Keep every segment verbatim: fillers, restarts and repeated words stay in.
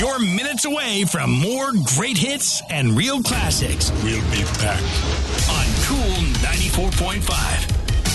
You're minutes away from more great hits and real classics. We'll be back on Cool ninety-four point five.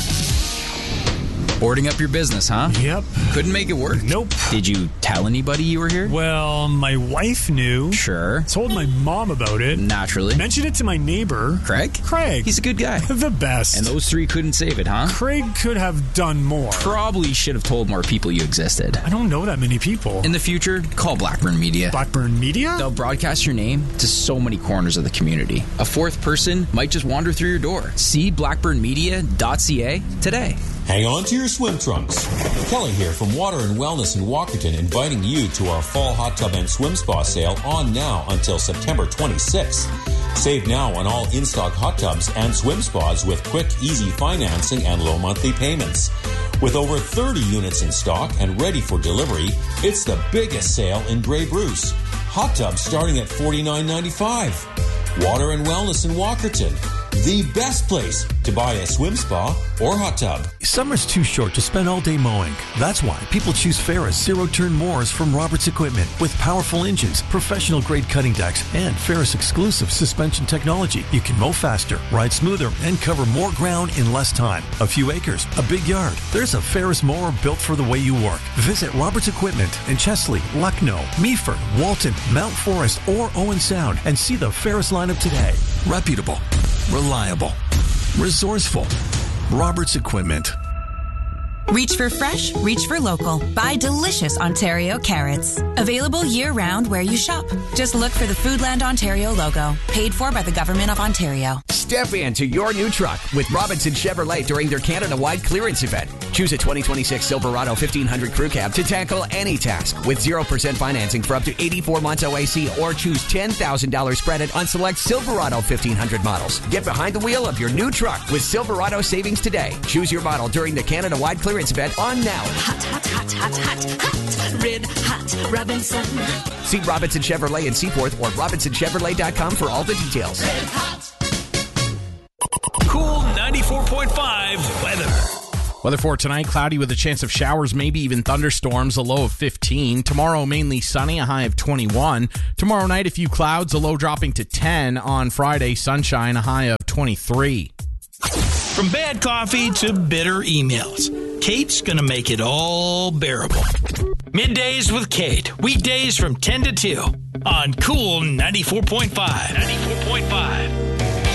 Boarding up your business, huh? Yep. Couldn't make it work? Nope. Did you tell anybody you were here? Well, my wife knew. Sure. Told my mom about it. Naturally. Mentioned it to my neighbor. Craig? Craig. He's a good guy. The best. And those three couldn't save it, huh? Craig could have done more. Probably should have told more people you existed. I don't know that many people. In the future, call Blackburn Media. Blackburn Media? They'll broadcast your name to so many corners of the community. A fourth person might just wander through your door. See blackburn media dot c a today. Hang on to your swim trunks. Kelly here from Water and Wellness in Walkerton, inviting you to our fall hot tub and swim spa sale on now until September twenty-sixth. Save now on all in-stock hot tubs and swim spas with quick, easy financing and low monthly payments. With over thirty units in stock and ready for delivery, it's the biggest sale in Grey Bruce. Hot tubs starting at forty-nine ninety-five. Water and Wellness in Walkerton. The best place to buy a swim spa or hot tub. Summer's too short to spend all day mowing. That's why people choose Ferris zero-turn mowers from Roberts Equipment. With powerful engines, professional-grade cutting decks, and Ferris exclusive suspension technology, you can mow faster, ride smoother, and cover more ground in less time. A few acres, a big yard. There's a Ferris mower built for the way you work. Visit Roberts Equipment in Chesley, Lucknow, Meaford, Walton, Mount Forest, or Owen Sound and see the Ferris lineup today. Reputable. Reliable. Resourceful. Roberts Equipment. Reach for fresh, reach for local. Buy delicious Ontario carrots. Available year-round where you shop. Just look for the Foodland Ontario logo. Paid for by the Government of Ontario. Step into your new truck with Robinson Chevrolet during their Canada-wide clearance event. Choose a twenty twenty-six Silverado fifteen hundred Crew Cab to tackle any task with zero percent financing for up to eighty-four months O A C, or choose ten thousand dollars credit on select Silverado fifteen hundred models. Get behind the wheel of your new truck with Silverado savings today. Choose your model during the Canada-wide clearance event on now. Hot, hot, hot, hot, hot, hot. Red hot Robinson. See Robinson Chevrolet in Seaforth or robinson chevrolet dot com for all the details. Red hot. Cool ninety-four point five weather. Weather for tonight, cloudy with a chance of showers, maybe even thunderstorms, a low of fifteen. Tomorrow, mainly sunny, a high of twenty-one. Tomorrow night, a few clouds, a low dropping to ten. On Friday, sunshine, a high of twenty-three. From bad coffee to bitter emails, Kate's going to make it all bearable. Middays with Kate, weekdays from ten to two on Cool ninety-four point five. ninety-four point five.